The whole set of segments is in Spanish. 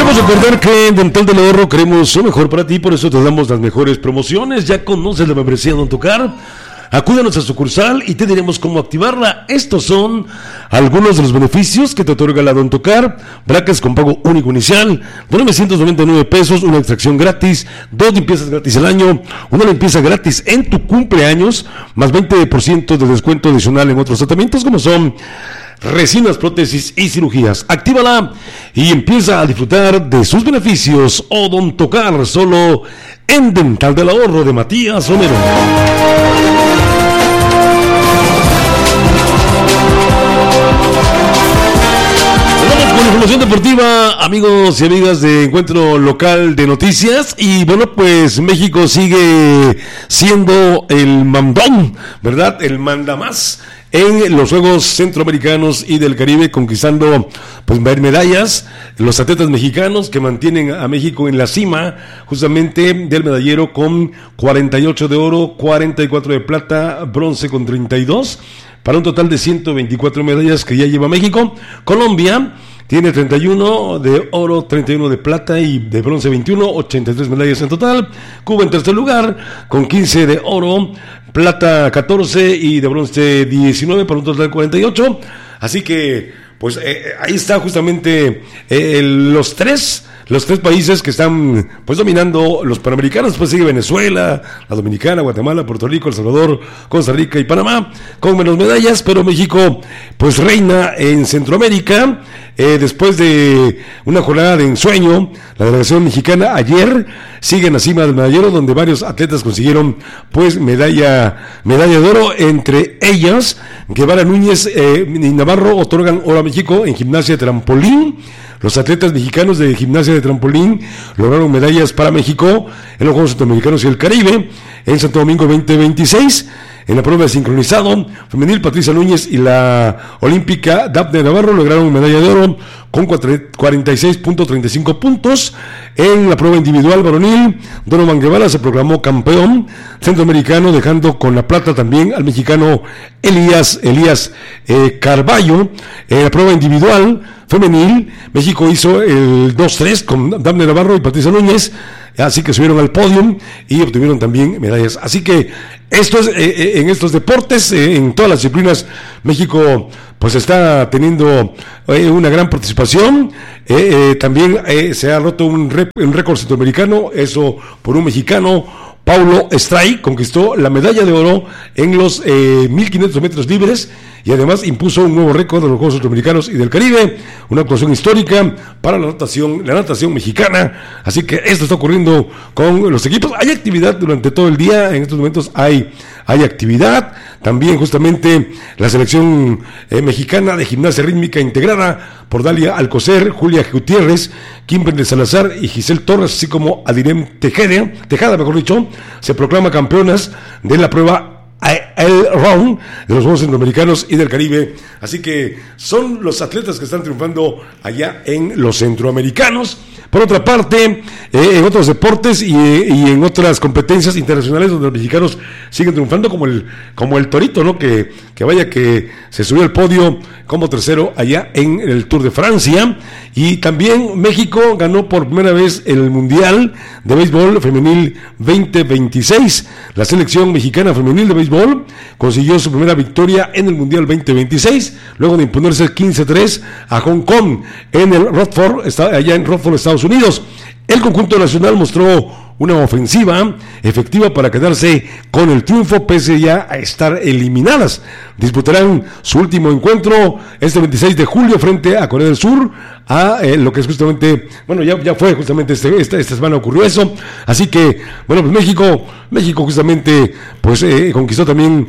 Queremos recordar que en Dental del Ahorro queremos lo mejor para ti, por eso te damos las mejores promociones. Ya conoces la membresía Don Tocar. Acude a nuestra sucursal y te diremos cómo activarla. Estos son algunos de los beneficios que te otorga la Don Tocar. Brackets con pago único inicial de 999 pesos, una extracción gratis, 2 limpiezas gratis al año, una limpieza gratis en tu cumpleaños, más 20% de descuento adicional en otros tratamientos como son resinas, prótesis y cirugías. Actívala y empieza a disfrutar de sus beneficios. Don Tocar, solo en Dental del Ahorro de Matías Romero. Información deportiva, amigos y amigas de Encuentro Local de Noticias. Y bueno, pues México sigue siendo el mandón, ¿verdad? El mandamás en los Juegos Centroamericanos y del Caribe, conquistando pues medallas. Los atletas mexicanos que mantienen a México en la cima justamente del medallero con 48 de oro, 44 de plata, bronce con 32, para un total de 124 medallas que ya lleva México. Colombia tiene 31 de oro, 31 de plata y de bronce 21, 83 medallas en total. Cuba en tercer lugar con 15 de oro, plata 14 y de bronce 19 para un total de 48. Así que pues ahí está justamente los tres países que están pues dominando los panamericanos. Pues sigue Venezuela, la Dominicana, Guatemala, Puerto Rico, El Salvador, Costa Rica y Panamá con menos medallas, pero México pues reina en Centroamérica. Después de una jornada de ensueño, la delegación mexicana ayer sigue en la cima del medallero, donde varios atletas consiguieron pues medalla de oro, entre ellas Guevara, Núñez y Navarro otorgan oro a México en gimnasia de trampolín. Los atletas mexicanos de gimnasia de trampolín lograron medallas para México en los Juegos Centroamericanos y el Caribe en Santo Domingo 2026. En la prueba de sincronizado femenil, Patricia Núñez y la olímpica Dafne Navarro lograron medalla de oro con 46.35 puntos. En la prueba individual varonil, Donovan Guevara se proclamó campeón centroamericano, dejando con la plata también al mexicano Elías Carballo. En la prueba individual femenil, México hizo el 2-3 con Dafne Navarro y Patricia Núñez, así que subieron al podio y obtuvieron también medallas. Así que esto es en estos deportes, en todas las disciplinas, México pues está teniendo una gran participación. También se ha roto un récord centroamericano, eso por un mexicano. Paulo Estray conquistó la medalla de oro en los 1500 metros libres y además impuso un nuevo récord de los Juegos Centroamericanos y del Caribe, una actuación histórica para la natación mexicana. Así que esto está ocurriendo con los equipos. Hay actividad durante todo el día, en estos momentos hay actividad. También justamente la selección mexicana de gimnasia rítmica, integrada por Dalia Alcocer, Julia Gutiérrez, Kimberly Salazar y Giselle Torres, así como Adirem Tejada, se proclama campeonas de la prueba el round de los Juegos Centroamericanos y del Caribe. Así que son los atletas que están triunfando allá en los centroamericanos. Por otra parte, en otros deportes y en otras competencias internacionales donde los mexicanos siguen triunfando, como el Torito, ¿no? Que vaya que se subió al podio como tercero allá en el Tour de Francia. Y también México ganó por primera vez el Mundial de Béisbol Femenil 2026. La selección mexicana femenil de béisbol consiguió su primera victoria en el Mundial 2026, luego de imponerse 15-3 a Hong Kong en el allá en Rockford, Estados Unidos. El conjunto nacional mostró una ofensiva efectiva para quedarse con el triunfo pese ya a estar eliminadas. Disputarán su último encuentro este 26 de julio frente a Corea del Sur, a lo que es justamente, bueno, ya fue justamente esta semana ocurrió eso. Así que, bueno, pues México justamente pues conquistó también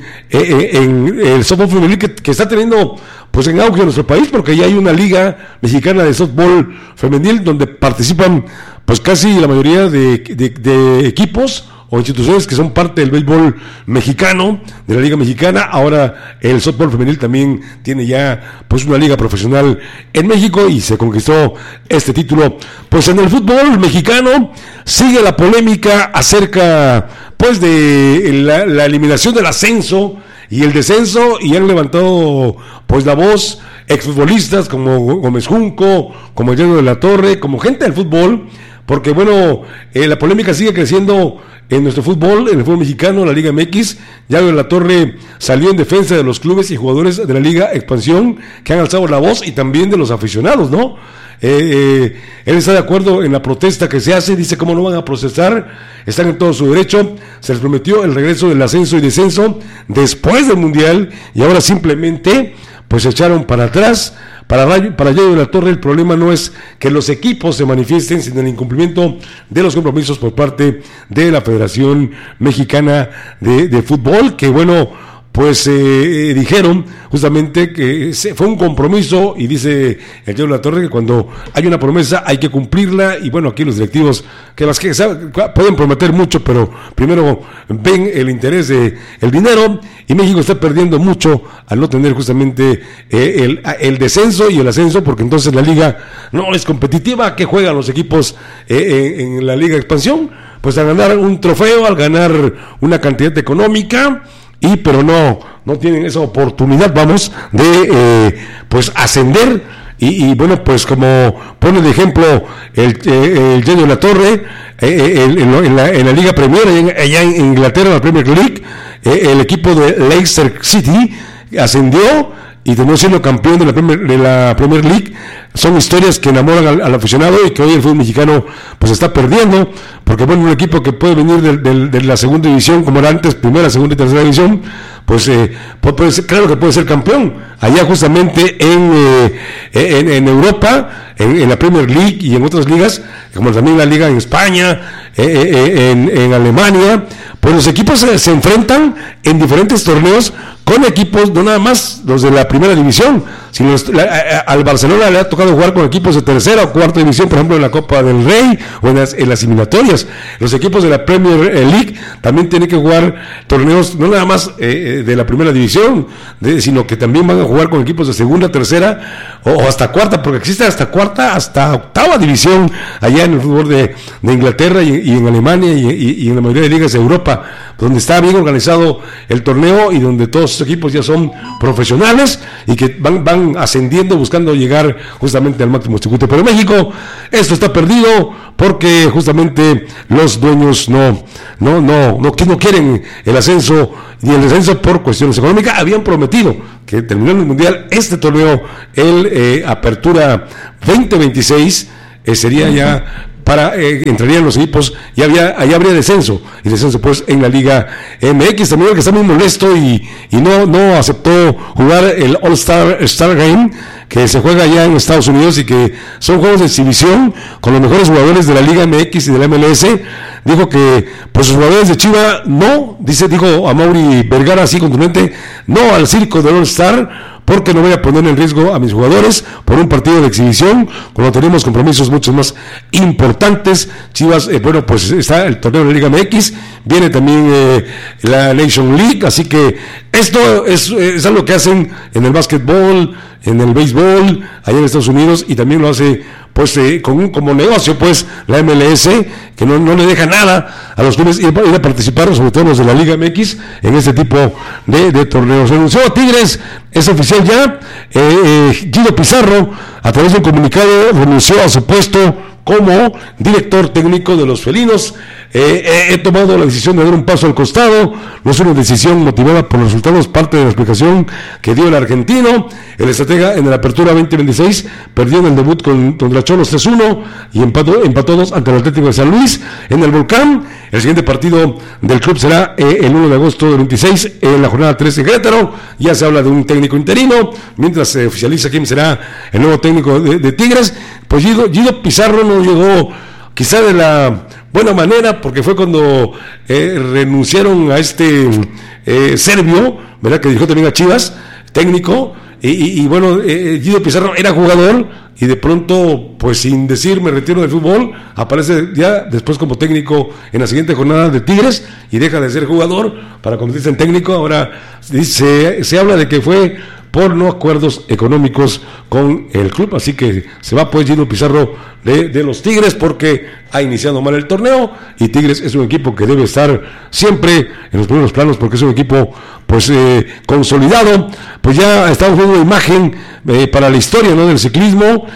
en el softball femenil que está teniendo pues en auge en nuestro país, porque ya hay una liga mexicana de softball femenil donde participan pues casi la mayoría de equipos o instituciones que son parte del béisbol mexicano, de la liga mexicana. Ahora el softball femenil también tiene ya pues una liga profesional en México y se conquistó este título. Pues en el fútbol mexicano sigue la polémica acerca pues de la eliminación del ascenso y el descenso, y han levantado pues la voz exfutbolistas como Gómez Junco, como el Diego de la Torre, como gente del fútbol, porque bueno, la polémica sigue creciendo en nuestro fútbol, en el fútbol mexicano, la Liga MX. Diego de la Torre salió en defensa de los clubes y jugadores de la Liga Expansión que han alzado la voz y también de los aficionados, ¿no? Él está de acuerdo en la protesta que se hace, dice cómo no van a procesar, están en todo su derecho, se les prometió el regreso del ascenso y descenso después del Mundial y ahora simplemente pues se echaron para atrás. Para Diego de la Torre el problema no es que los equipos se manifiesten, sino el incumplimiento de los compromisos por parte de la Federación Mexicana de Fútbol, que bueno, pues dijeron justamente que fue un compromiso, y dice el Diego de la Torre que cuando hay una promesa hay que cumplirla, y bueno, aquí los directivos que pueden prometer mucho, pero primero ven el interés de el dinero, y México está perdiendo mucho al no tener justamente el descenso y el ascenso, porque entonces la liga no es competitiva. ¿Qué juegan los equipos en la Liga Expansión? Pues a ganar un trofeo, al ganar una cantidad económica, pero no tienen esa oportunidad, vamos, de pues ascender, y bueno, pues como pone de ejemplo el Diego de la Torre, en la Liga Premier, allá en Inglaterra, la Premier League, el equipo de Leicester City ascendió y terminó siendo campeón de la Premier League. Son historias que enamoran al aficionado y que hoy el fútbol mexicano pues está perdiendo, porque bueno, un equipo que puede venir de la segunda división, como era antes, primera, segunda y tercera división, pues puede ser, claro que puede ser campeón. Allá justamente en Europa, en la Premier League y en otras ligas, como también la liga en España, en Alemania, pues los equipos se enfrentan en diferentes torneos con equipos, no nada más los de la primera división, sino al Barcelona le ha tocado jugar con equipos de tercera o cuarta división, por ejemplo en la Copa del Rey o en las eliminatorias. Los equipos de la Premier League también tienen que jugar torneos no nada más de la primera división, sino que también van a jugar con equipos de segunda, tercera o hasta cuarta, porque existe hasta cuarta, hasta octava división allá en el fútbol de Inglaterra y en Alemania y en la mayoría de ligas de Europa, donde está bien organizado el torneo y donde todos los equipos ya son profesionales y que van ascendiendo buscando llegar justamente al máximo circuito. Pero en México esto está perdido porque justamente los dueños no quieren el ascenso ni el descenso por cuestiones económicas. Habían prometido que terminando el Mundial, este torneo, el Apertura 2026, sería ya entrarían los equipos y allá habría descenso, y descenso pues en la Liga MX. También el que está muy molesto y no aceptó jugar el All-Star Game que se juega allá en Estados Unidos y que son juegos de exhibición con los mejores jugadores de la Liga MX y de la MLS. Dijo que pues los jugadores de Chivas dijo a Mauri Vergara así contundente, no al circo del All-Star, porque no voy a poner en riesgo a mis jugadores por un partido de exhibición cuando tenemos compromisos mucho más importantes. Chivas, bueno, pues está el torneo de la Liga MX, viene también la Nation League, así que esto es algo que hacen en el básquetbol, en el béisbol, allá en Estados Unidos, y también lo hace pues como negocio pues la MLS, que no le deja nada a los clubes ir a participar, sobre todo los de la Liga MX, en este tipo de torneos. Renunció a Tigres, es oficial ya. Guido Pizarro, a través de un comunicado, renunció a su puesto como director técnico de los felinos. He tomado la decisión de dar un paso al costado. No es una decisión motivada por los resultados, parte de la explicación que dio el argentino. El estratega en la Apertura 2026 perdió en el debut contra Cholos 3-1 y empató 2 ante el Atlético de San Luis en el Volcán. El siguiente partido del club será el 1 de agosto del 26 en la jornada 3 en Querétaro. Ya se habla de un técnico interino, mientras se oficializa quién será el nuevo técnico de Tigres. Pues Guido Pizarro no llegó quizá de la buena manera, porque fue cuando renunciaron a este serbio, ¿verdad?, que dirigió también a Chivas, técnico, y bueno, Guido Pizarro era jugador, y de pronto, pues sin decir me retiro del fútbol, aparece ya después como técnico en la siguiente jornada de Tigres, y deja de ser jugador para convertirse en técnico. Ahora se habla de que fue por no acuerdos económicos con el club, así que se va pues Guido Pizarro de los Tigres, porque ha iniciado mal el torneo, y Tigres es un equipo que debe estar siempre en los primeros planos, porque es un equipo pues consolidado. Pues ya estamos viendo una imagen para la historia, ¿no?, del ciclismo.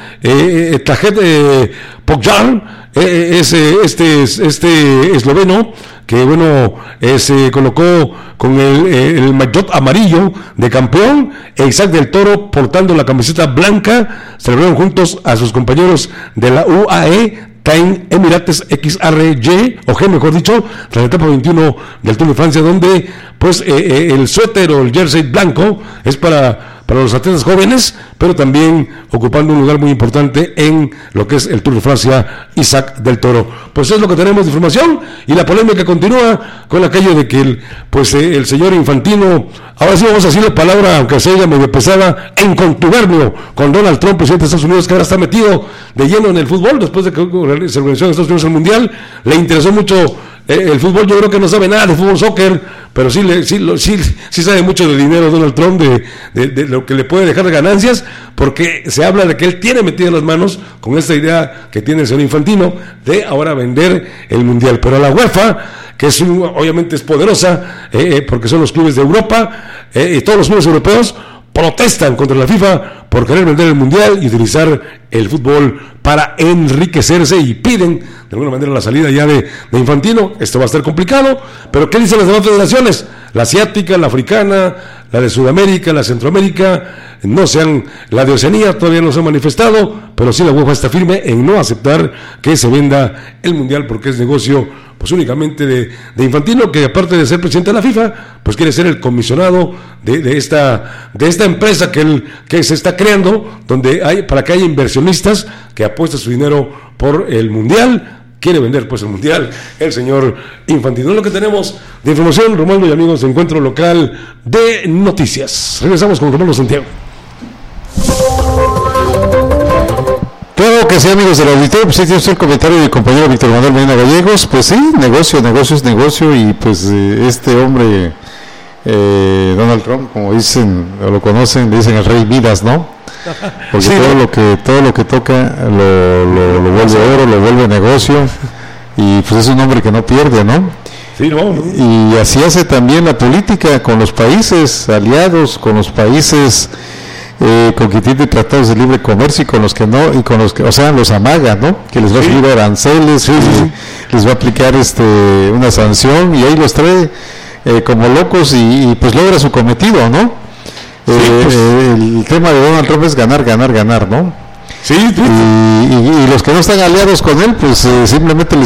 Tadej Pogačar, este esloveno, que bueno, se colocó con el maillot amarillo de campeón, Isaac del Toro portando la camiseta blanca, celebraron juntos a sus compañeros de la UAE Time Emirates XRY, o G mejor dicho, tras la etapa 21 del Tour de Francia, donde pues el suéter o el jersey blanco es para los atletas jóvenes, pero también ocupando un lugar muy importante en lo que es el Tour de Francia, Isaac del Toro. Pues es lo que tenemos de información, y la polémica continúa con aquello de que el señor Infantino, ahora sí vamos a decir la palabra, aunque sea medio pesada, en contubernio con Donald Trump, presidente de Estados Unidos, que ahora está metido de lleno en el fútbol, después de que se organizó en Estados Unidos el Mundial. Le interesó mucho el fútbol. Yo creo que no sabe nada de fútbol, soccer, pero sí sabe mucho de dinero Donald Trump, de lo que le puede dejar de ganancias, porque se habla de que él tiene metido las manos con esta idea que tiene el señor Infantino de ahora vender el Mundial. Pero la UEFA, que obviamente es poderosa, porque son los clubes de Europa, y todos los clubes europeos protestan contra la FIFA por querer vender el Mundial y utilizar el fútbol para enriquecerse, y piden de alguna manera la salida ya de Infantino. Esto va a estar complicado, pero ¿qué dicen las demás federaciones? La asiática, la africana, la de Sudamérica, la Centroamérica, la de Oceanía todavía no se ha manifestado, pero sí la UEFA está firme en no aceptar que se venda el Mundial, porque es negocio pues únicamente de Infantino, que aparte de ser presidente de la FIFA, pues quiere ser el comisionado de esta empresa que se está creando, para que haya inversionistas que apuesten su dinero por el Mundial. Quiere vender pues el Mundial el señor Infantino. Es lo que tenemos de información, Romualdo y amigos de Encuentro Local de Noticias. Regresamos con Romualdo Santiago. Claro que sí, amigos del auditorio. Pues tiene usted el comentario del compañero Víctor Manuel Medina Gallegos. Pues sí, negocio es negocio, y pues este hombre, Donald Trump, como dicen o lo conocen, le dicen el rey Midas, ¿no? Porque sí, todo lo que toca lo vuelve oro, lo vuelve negocio, y pues es un hombre que no pierde, ¿no? Sí, no. Y así hace también la política con los países aliados, con los países con que tiene tratados de libre comercio, y con los que no, y con los que, o sea, los amaga, ¿no? Que les va a subir aranceles, les va a aplicar una sanción, y ahí los trae como locos, y pues logra su cometido, ¿no? El tema de Donald Trump es ganar, ¿no? Sí. Y los que no están aliados con él, pues simplemente